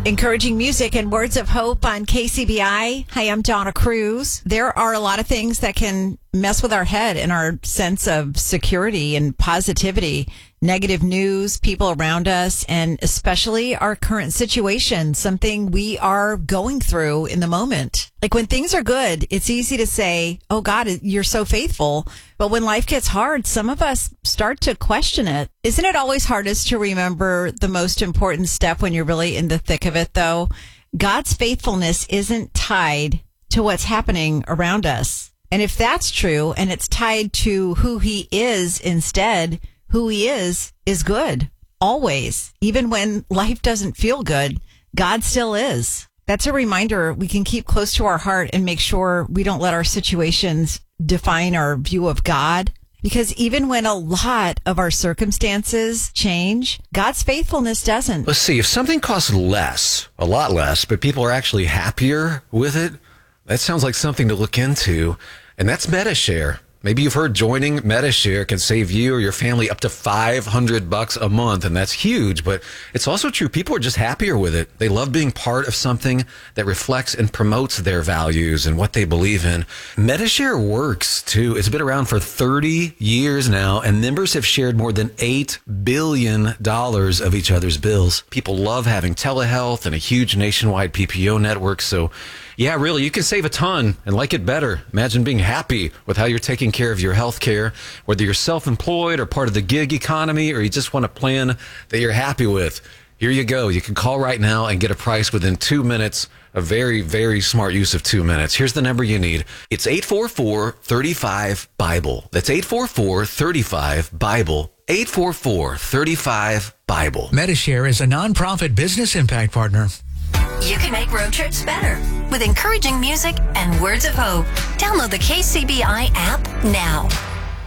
Encouraging music and words of hope on KCBI. Hi, I'm Donna Cruz. There are a lot of things that can mess with our head and our sense of security and positivity. Negative news, people around us, and especially our current situation, something we are going through in the moment. Like when things are good, it's easy to say, oh God, you're so faithful. But when life gets hard, some of us start to question it. Isn't it always hardest to remember the most important step when you're really in the thick of it, though? God's faithfulness isn't tied to what's happening around us. And if that's true, and it's tied to who he is instead, who he is good. Always. Even when life doesn't feel good, God still is. That's a reminder we can keep close to our heart and make sure we don't let our situations define our view of God. Because even when a lot of our circumstances change, God's faithfulness doesn't. Let's see, if something costs less, a lot less, but people are actually happier with it, that sounds like something to look into. And that's MediShare. Maybe you've heard joining MediShare can save you or your family up to $500 a month, and that's huge. But it's also true. People are just happier with it. They love being part of something that reflects and promotes their values and what they believe in. MediShare works, too. It's been around for 30 years now, and members have shared more than $8 billion of each other's bills. People love having telehealth and a huge nationwide PPO network, so yeah, really, you can save a ton and like it better. Imagine being happy with how you're taking care of your health care, whether you're self-employed or part of the gig economy, or you just want a plan that you're happy with. Here you go. You can call right now and get a price within 2 minutes. A very, very smart use of 2 minutes. Here's the number you need. It's 844-35-BIBLE. That's 844-35-BIBLE. 844-35-BIBLE. MediShare is a nonprofit business impact partner. You can make road trips better with encouraging music and words of hope. Download the KCBI app now.